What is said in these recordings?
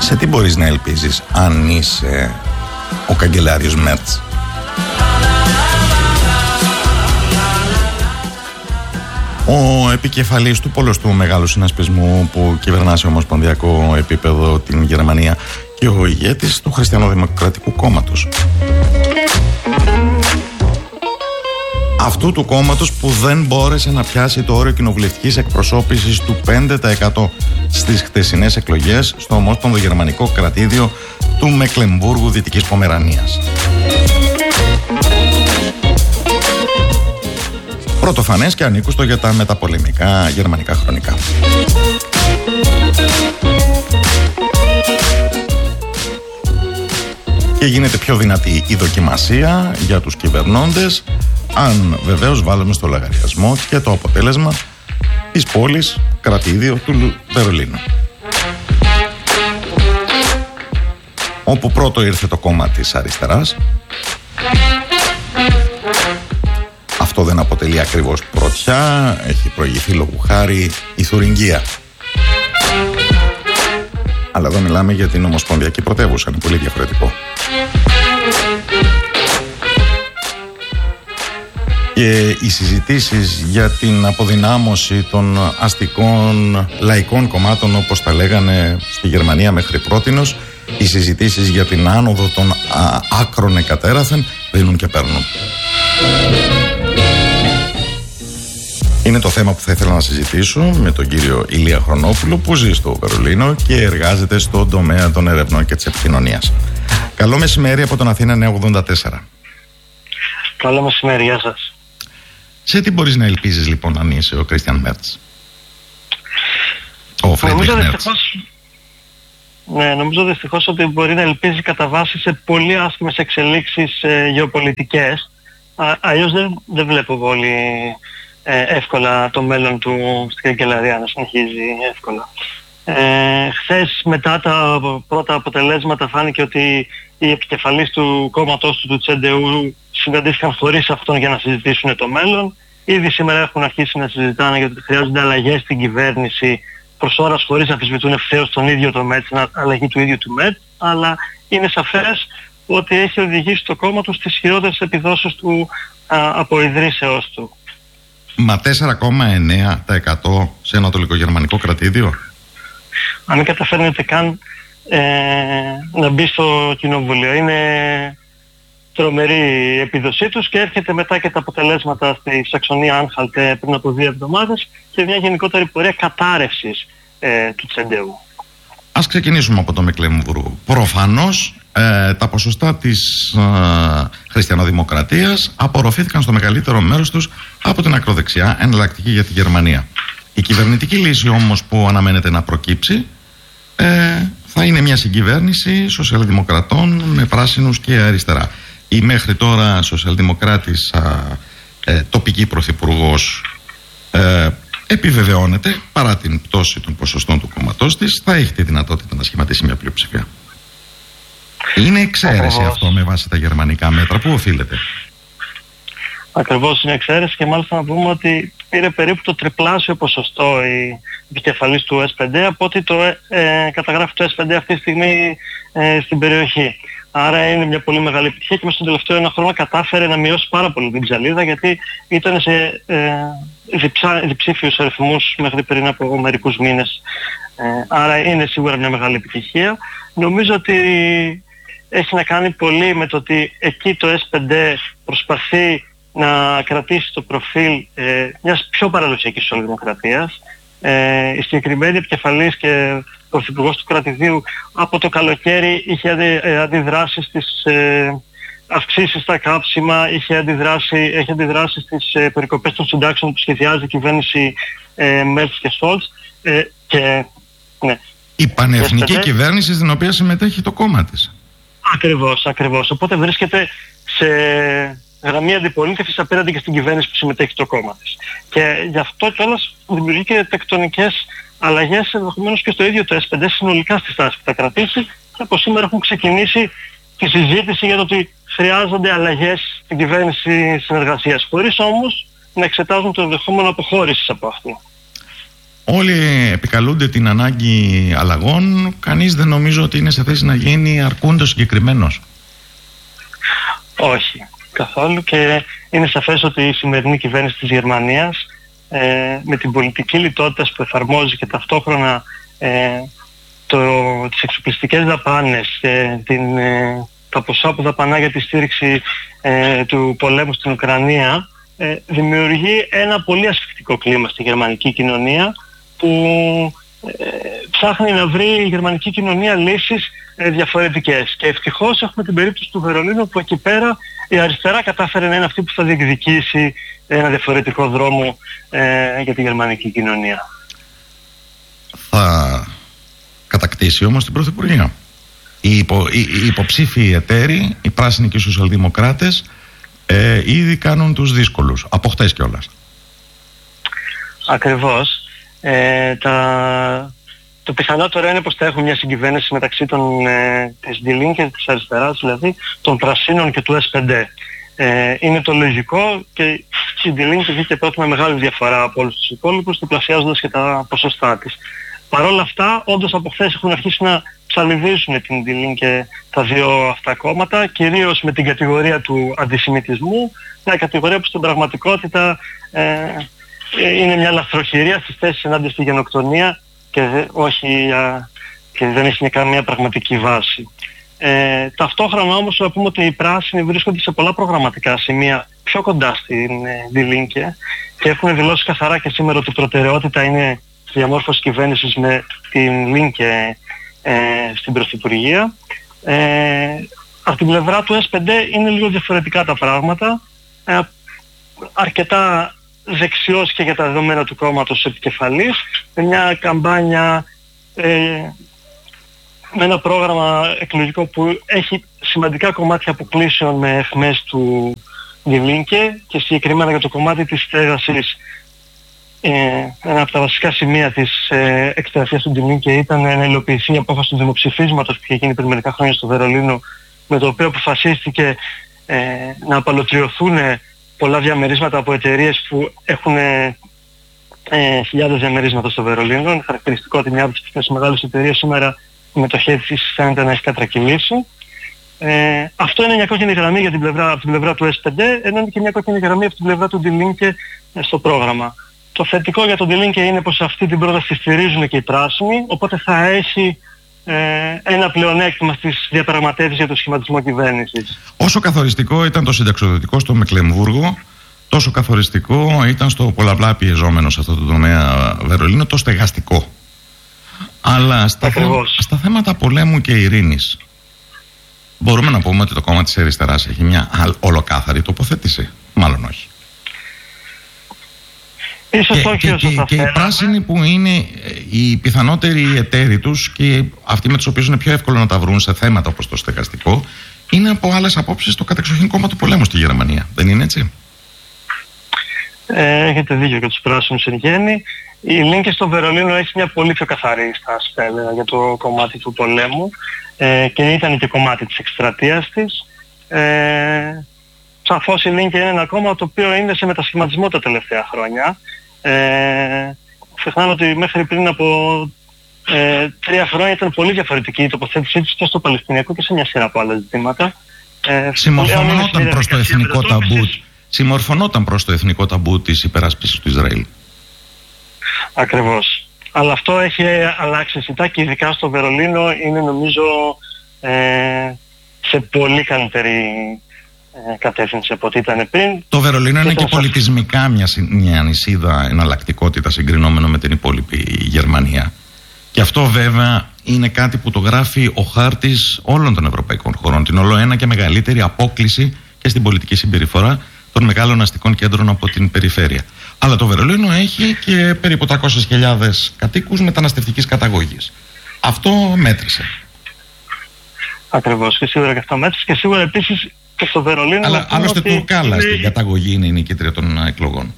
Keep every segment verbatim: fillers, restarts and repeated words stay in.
Σε τι μπορείς να ελπίζεις αν είσαι ο καγκελάριος Μέρτς? Ο επικεφαλής του πολλωστού μεγάλου συνασπισμού που κυβερνά σε ομοσπονδιακό επίπεδο την Γερμανία και ο ηγέτης του Χριστιανοδημοκρατικού Κόμματος. Αυτού του κόμματος που δεν μπόρεσε να πιάσει το όριο κοινοβουλευτικής εκπροσώπησης του πέντε τοις εκατό στις χτεσινές εκλογές στο ομόσπονδο γερμανικό κρατήδιο του Μεκλεμβούργου Δυτικής Πομερανίας. Πρωτοφανές και ανήκουστο για τα μεταπολεμικά γερμανικά χρονικά. Και γίνεται πιο δυνατή η δοκιμασία για τους κυβερνώντες αν βεβαίως βάλουμε στο λογαριασμό και το αποτέλεσμα της πόλης κρατήδιο του Βερολίνου, όπου πρώτο ήρθε το κόμμα της αριστεράς. Αυτό δεν αποτελεί ακριβώς πρωτιά, έχει προηγηθεί λόγου χάρη η Θουρινγκία. Αλλά εδώ μιλάμε για την ομοσπονδιακή πρωτεύουσα, είναι πολύ διαφορετικό. Και οι συζητήσεις για την αποδυνάμωση των αστικών λαϊκών κομμάτων, όπως τα λέγανε στη Γερμανία μέχρι πρότινος, οι συζητήσεις για την άνοδο των α, άκρων εκατέρωθεν δίνουν και παίρνουν. Είναι το θέμα που θα ήθελα να συζητήσω με τον κύριο Ηλία Χρονόπουλο, που ζει στο Βερολίνο και εργάζεται στον τομέα των ερευνών και της επικοινωνίας. Καλό μεσημέρι από τον Αθήνα Νέα ογδόντα τέσσερα. Καλό μεσημέρι, γεια σας. Σε τι μπορείς να ελπίζεις λοιπόν αν είσαι ο Κρίστιαν Μέρτς? Ο Φρίντριχ Μέρτς. Ναι, νομίζω δυστυχώς ότι μπορεί να ελπίζει κατά βάση σε πολύ άσχημες εξελίξεις ε, γεωπολιτικές. Α, αλλιώς δεν, δεν βλέπω πολύ ε, εύκολα το μέλλον του στην καγκελαρία να συνεχίζει εύκολα. Ε, χθες μετά τα πρώτα αποτελέσματα φάνηκε ότι οι επικεφαλής του κόμματός του, του Τσεντεού, συναντήθηκαν χωρίς αυτόν για να συζητήσουν το μέλλον. Ήδη σήμερα έχουν αρχίσει να συζητάνε γιατί χρειάζονται αλλαγές στην κυβέρνηση, προς ώρας χωρίς να αμφισβητούν ευθέως τον ίδιο το ΜΕΤ, την αλλαγή του ίδιου του ΜΕΤ, αλλά είναι σαφές ότι έχει οδηγήσει το κόμμα του στις χειρότερες επιδόσεις του α, από ιδρύσεώς του. Μα τέσσερα κόμμα εννέα τοις εκατό σε ανατολικογερμανικό κρατήδιο. Αν μην καταφέρνετε καν ε, να μπει στο κοινοβούλιο. Είναι τρομερή η επίδοσή τους και έρχεται μετά και τα αποτελέσματα στη Σαξονία Άνχαλτ πριν από δύο εβδομάδες και μια γενικότερη πορεία κατάρρευσης ε, του Τσεντεού. Ας ξεκινήσουμε από το Μεκλεμβούργο. Προφανώς ε, τα ποσοστά της ε, χριστιανοδημοκρατίας απορροφήθηκαν στο μεγαλύτερο μέρος τους από την ακροδεξιά εναλλακτική για τη Γερμανία. Η κυβερνητική λύση όμως που αναμένεται να προκύψει ε, θα είναι μια συγκυβέρνηση σοσιαλδημοκρατών με πράσινους και αριστερά. Η μέχρι τώρα σοσιαλδημοκράτης α, ε, τοπική πρωθυπουργός ε, επιβεβαιώνεται, παρά την πτώση των ποσοστών του κόμματός της, θα έχει τη δυνατότητα να σχηματίσει μια πλειοψηφία. Είναι εξαίρεση αυτό με βάση τα γερμανικά μέτρα. Πού οφείλεται? Ακριβώς, είναι εξαίρεση και μάλιστα να πούμε ότι πήρε περίπου το τριπλάσιο ποσοστό η επικεφαλής του ες πι ντι από ότι το ε, καταγράφει το ες πι ντι αυτή τη στιγμή ε, στην περιοχή. Άρα είναι μια πολύ μεγάλη επιτυχία και μέσα στον τελευταίο ένα χρόνο κατάφερε να μειώσει πάρα πολύ την ψαλίδα γιατί ήταν σε ε, διψά, διψήφιους αριθμούς μέχρι πριν από μερικούς μήνες. Ε, άρα είναι σίγουρα μια μεγάλη επιτυχία. Νομίζω ότι έχει να κάνει πολύ με το ότι εκεί το ες πι ντι προσπαθεί να κρατήσει το προφίλ ε, μιας πιο παραδοσιακής σοσιαλδημοκρατίας. Ε, η συγκεκριμένη επικεφαλής και πρωθυπουργός του κρατηδίου από το καλοκαίρι είχε αντι, ε, αντιδράσει στις ε, αυξήσεις στα κάψιμα, είχε αντιδράσει, έχει αντιδράσει στις ε, περικοπές των συντάξεων που σχεδιάζει η κυβέρνηση ε, Μέρτς και Σόλτς ε, και ναι. Η πανεθνική και, κυβέρνηση στην οποία συμμετέχει το κόμμα της. Ακριβώς, ακριβώς. Οπότε βρίσκεται σε γραμμή αντιπολίτευσης απέναντι και στην κυβέρνηση που συμμετέχει το κόμμα της. Και γι' αυτό κιόλας δημιουργεί και τεκτονικές αλλαγές ενδεχομένως και στο ίδιο το ες πι ντι συνολικά στη στάση που θα κρατήσει και από σήμερα έχουν ξεκινήσει τη συζήτηση για το ότι χρειάζονται αλλαγές στην κυβέρνηση συνεργασίας, χωρίς όμως να εξετάζουν το ενδεχόμενο αποχώρησης από αυτή. όλοι επικαλούνται την ανάγκη αλλαγών. Κανείς δεν νομίζω ότι είναι σε θέση να γίνει αρκούντος συγκεκριμένος. Όχι, καθόλου, και είναι σαφές ότι η σημερινή κυβέρνηση της Γερμανίας ε, με την πολιτική λιτότητα που εφαρμόζει και ταυτόχρονα ε, το, τις εξοπλιστικές δαπάνες, ε, την, ε, τα ποσά που δαπανά για τη στήριξη ε, του πολέμου στην Ουκρανία, ε, δημιουργεί ένα πολύ ασφικτικό κλίμα στη γερμανική κοινωνία, που ε, ψάχνει να βρει η γερμανική κοινωνία λύσεις ε, διαφορετικές. Και ευτυχώς έχουμε την περίπτωση του Βερολίνου, που εκεί πέρα η αριστερά κατάφερε να είναι αυτή που θα διεκδικήσει ένα διαφορετικό δρόμο ε, για τη γερμανική κοινωνία. Θα κατακτήσει όμως την Πρωθυπουργία. Οι, υπο, οι, οι υποψήφιοι εταίροι, οι πράσινοι και οι σοσιαλδημοκράτες, ε, ήδη κάνουν τους δύσκολους, από χτες κιόλας. Ακριβώς. Ε, τα... Το πιθανότερο είναι πως θα έχουμε μια συγκυβέρνηση μεταξύ των, ε, της Die Linke, της αριστεράς, δηλαδή των Πρασίνων και του ες πι ντι. Ε, είναι το λογικό, και η Die Linke βγήκε πρώτη με μεγάλη διαφορά από όλους τους υπόλοιπους, διπλασιάζοντας και τα ποσοστά της. Παρ' όλα αυτά, όντως από χθες έχουν αρχίσει να ψαλιδίζουν την Die Linke τα δύο αυτά κόμματα, κυρίως με την κατηγορία του αντισημιτισμού, μια κατηγορία που στην πραγματικότητα ε, είναι μια λαθροχειρία στις θέσεις ενάντια στη γενοκτονία, και, δε, όχι, α, και δεν έχει καμία πραγματική βάση. Ε, ταυτόχρονα όμως να πούμε ότι οι πράσινοι βρίσκονται σε πολλά προγραμματικά σημεία πιο κοντά στην ε, Die Linke, και έχουν δηλώσει καθαρά και σήμερα ότι η προτεραιότητα είναι η διαμόρφωση κυβέρνησης με την Linke ε, στην Πρωθυπουργία. Ε, από την πλευρά του ες πι ντι είναι λίγο διαφορετικά τα πράγματα. Ε, αρκετά δεξιός και για τα δεδομένα του κόμματος επικεφαλής, με μια καμπάνια, ε, με ένα πρόγραμμα εκλογικό που έχει σημαντικά κομμάτια αποκλήσεων με εχμές του Die Linke, και συγκεκριμένα για το κομμάτι της στέγασης. Ε, ένα από τα βασικά σημεία της ε, εκστρατείας του Die Linke ήταν να υλοποιηθεί η απόφαση του δημοψηφίσματος που είχε γίνει πριν μερικά χρόνια στο Βερολίνο, με το οποίο αποφασίστηκε ε, να απαλωτριωθούν πολλά διαμερίσματα από εταιρείες που έχουν ε, ε, χιλιάδες διαμερίσματα στο Βερολίνο. Είναι χαρακτηριστικό ότι μια από τις πιο μεγάλες εταιρείες σήμερα η μετοχή της φαίνεται να έχει κατρακυλήσει. Ε, αυτό είναι μια κόκκινη γραμμή για την πλευρά, από την πλευρά του ες πι ντι, ενώ είναι και μια κόκκινη γραμμή από την πλευρά του Die Linke ε, στο πρόγραμμα. Το θετικό για τον Die Linke είναι πως αυτή την πρόταση στηρίζουν και οι πράσινοι, οπότε θα έχει ε, ένα πλεονέκτημα στις διαπραγματεύσεις για το σχηματισμό κυβέρνησης. Όσο καθοριστικό ήταν το συνταξιοδοτικό στο Μεκλεμβούργο, τόσο καθοριστικό ήταν στο πολλαπλά πιεζόμενο σε αυτό το τομέα Βερολίνο το στεγαστικό. Αλλά στα, θέ, στα θέματα πολέμου και ειρήνης, μπορούμε να πούμε ότι το κόμμα της αριστεράς έχει μια ολοκάθαρη τοποθέτηση? Μάλλον όχι. Ίσως και, όχι και, όσο και, θα και οι πράσινοι που είναι οι πιθανότεροι εταίροι τους και αυτοί με τους οποίους είναι πιο εύκολο να τα βρουν σε θέματα όπως το στεγαστικό, είναι από άλλες απόψεις το κατεξοχήν κόμμα του πολέμου στη Γερμανία. Δεν είναι έτσι? Ε, έχετε δίκιο για τους πράσινους εν γέννη. Η Linke στο Βερολίνο έχει μια πολύ πιο καθαρή στάση για το κομμάτι του πολέμου, ε, και ήταν και κομμάτι της εκστρατείας της. Ε, σαφώς η Linke είναι ένα κόμμα το οποίο είναι σε μετασχηματισμό τα τελευταία χρόνια. Ε, Ξεχνάμε ότι μέχρι πριν από ε, τρία χρόνια ήταν πολύ διαφορετική η τοποθέτησή της και στο Παλαιστινιακό και σε μια σειρά από άλλα ζητήματα. Ε, Συμμορφωνόταν προς το εθνικό ταμπού. Συμμορφωνόταν προς το εθνικό ταμπού της υπεράσπισης του Ισραήλ. Ακριβώς. Αλλά αυτό έχει αλλάξει αισθητά, και ειδικά στο Βερολίνο είναι νομίζω ε, σε πολύ καλύτερη ε, κατεύθυνση από ό,τι ήταν πριν. Το Βερολίνο είναι και, και πολιτισμικά μια, μια νησίδα εναλλακτικότητα συγκρινόμενο με την υπόλοιπη Γερμανία. Και αυτό βέβαια είναι κάτι που το γράφει ο χάρτης όλων των ευρωπαϊκών χωρών. Την όλο ένα και μεγαλύτερη απόκλιση και στην πολιτική συμπεριφορά των μεγάλων αστικών κέντρων από την περιφέρεια. Αλλά το Βερολίνο έχει και περίπου τριακόσιες χιλιάδες κατοίκους μεταναστευτικής καταγωγής. Αυτό μέτρησε. Ακριβώς, και σίγουρα και αυτό μέτρησε, και σίγουρα επίσης και στο Βερολίνο. Αλλά άλλωστε Τουρκάλα είναι... στην καταγωγή είναι η νικήτρια των εκλογών.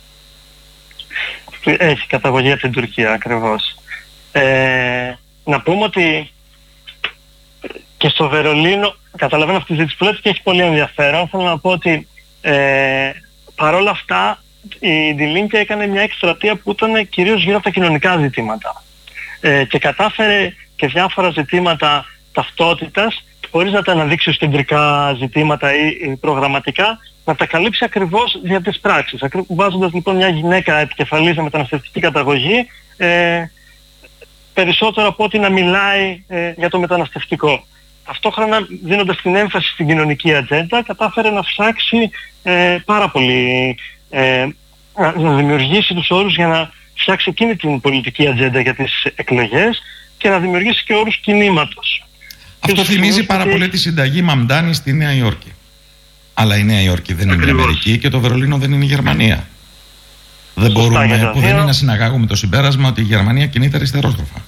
Έχει καταγωγή από την Τουρκία, ακριβώς. Ε, να πούμε ότι και στο Βερολίνο, καταλαβαίνω αυτή τη ζήτηση που λέτε και έχει πολύ ενδιαφέρον. Θέλω να πω ότι ε, παρόλα αυτά η Die Linke έκανε μια εκστρατεία που ήταν κυρίως γύρω από τα κοινωνικά ζητήματα. Ε, και κατάφερε και διάφορα ζητήματα ταυτότητας, χωρίς να τα αναδείξει ως κεντρικά ζητήματα ή, ή προγραμματικά, να τα καλύψει ακριβώς δια της πράξης. Βάζοντας λοιπόν μια γυναίκα επικεφαλής με μεταναστευτική καταγωγή, ε, περισσότερο από ότι να μιλάει ε, για το μεταναστευτικό. Ταυτόχρονα, δίνοντας την έμφαση στην κοινωνική ατζέντα, κατάφερε να ψάξει ε, πάρα πολύ, ε, να δημιουργήσει τους όρους για να φτιάξει εκείνη την πολιτική ατζέντα για τις εκλογές και να δημιουργήσει και όρους κινήματος. Αυτό θυμίζει πάρα και... πολύ τη συνταγή Μαμντάνη στη Νέα Υόρκη. Αλλά η Νέα Υόρκη δεν Ακριβώς. είναι η Αμερική και το Βερολίνο δεν είναι η Γερμανία. Δεν Σωστά, μπορούμε που δεν είναι να συναγάγουμε το συμπέρασμα ότι η Γερμανία κινείται αριστερόστροφα.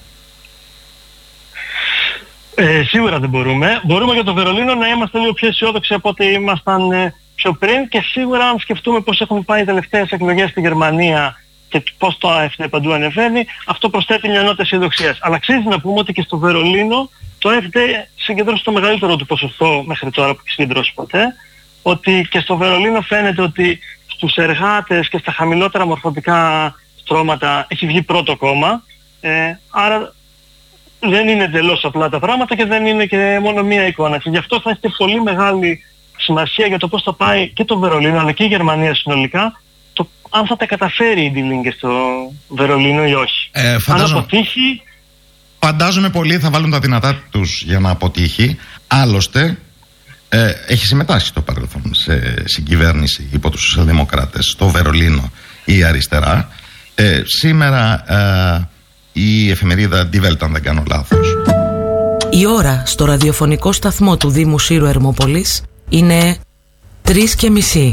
Ε, σίγουρα δεν μπορούμε. Μπορούμε για το Βερολίνο να είμαστε λίγο πιο αισιόδοξοι από ό,τι ήμασταν ε, πιο πριν, και σίγουρα αν σκεφτούμε πώς έχουν πάει οι τελευταίες εκλογές στη Γερμανία και πώς το AfD παντού ανεβαίνει, αυτό προσθέτει μια νότα αισιοδοξίας. Αλλά αξίζει να πούμε ότι και στο Βερολίνο το AfD συγκεντρώσει το μεγαλύτερο του ποσοστό μέχρι τώρα που έχει συγκεντρώσει ποτέ, ότι και στο Βερολίνο φαίνεται ότι στους εργάτες και στα χαμηλότερα μορφωτικά στρώματα έχει βγει πρώτο κόμμα, ε, άρα δεν είναι εντελώς απλά τα πράγματα και δεν είναι και μόνο μία εικόνα. Και γι' αυτό θα έχει πολύ μεγάλη σημασία για το πώς θα πάει και το Βερολίνο αλλά και η Γερμανία συνολικά, το αν θα τα καταφέρει η Die Linke στο Βερολίνο ή όχι. Ε, φαντάζομαι, αν αποτύχει... Φαντάζομαι πολλοί θα βάλουν τα δυνατά τους για να αποτύχει. Άλλωστε, ε, έχει συμμετάσχει στο παρελθόν σε συγκυβέρνηση υπό τους σοσιαλδημοκράτες στο Βερολίνο η αριστερά. Ε, σήμερα... Ε, η εφημερίδα Die Welt, αν δεν κάνω λάθος. Η ώρα στο ραδιοφωνικό σταθμό του Δήμου Σύρου Ερμόπολης είναι τρεις και μισή.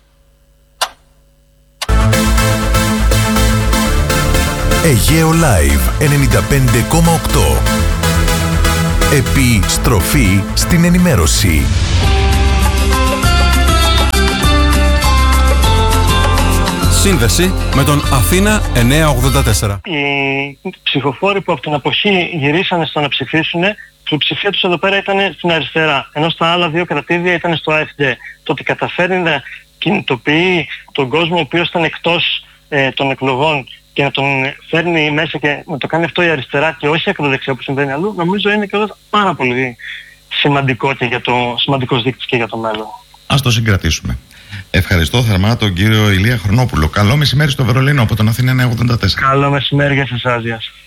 Αιγαίο Live ενενήντα πέντε κόμμα οκτώ. Επιστροφή στην ενημέρωση. Σύνδεση με τον Αθήνα εννιακόσια ογδόντα τέσσερα. Οι ψηφοφόροι που από την αποχή γυρίσανε στο να ψηφίσουν, η πλειοψηφία τους εδώ πέρα ήταν στην αριστερά, ενώ στα άλλα δύο κρατήδια ήταν στο AfD. Το ότι καταφέρει να κινητοποιεί τον κόσμο ο οποίος ήταν εκτός ε, των εκλογών και να τον φέρνει μέσα και να το κάνει αυτό η αριστερά και όχι ακροδεξιά που συμβαίνει αλλού, νομίζω είναι και πάρα πολύ σημαντικό και για το, σημαντικός δείκτης και για το μέλλον. Ας το συγκρατήσουμε. Ευχαριστώ θερμά τον κύριο Ηλία Χρονόπουλο. Καλό μεσημέρι στο Βερολίνο από τον Αθήνα εννιακόσια ογδόντα τέσσερα. Καλό μεσημέρι για εσάς. Γεια σας.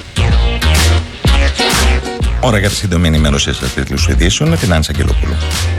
Ώρα για τη σύντομη ενημέρωση σε τίτλους ειδήσεων με την Άννη Αγγελοπούλου.